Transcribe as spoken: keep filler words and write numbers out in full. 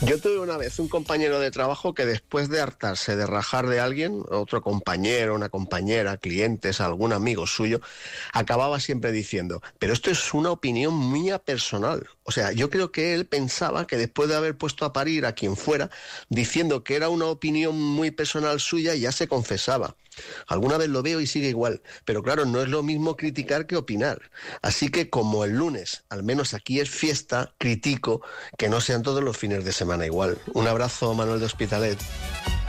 Yo tuve una vez un compañero de trabajo que después de hartarse de rajar de alguien, otro compañero, una compañera, clientes, algún amigo suyo, acababa siempre diciendo, pero esto es una opinión mía personal. O sea, yo creo que él pensaba que después de haber puesto a parir a quien fuera, diciendo que era una opinión muy personal suya, ya se confesaba. Alguna vez lo veo y sigue igual, pero claro, no es lo mismo criticar que opinar. Así que como el lunes, al menos aquí es fiesta, critico que no sean todos los fines de semana igual. Un abrazo, Manuel de Hospitalet.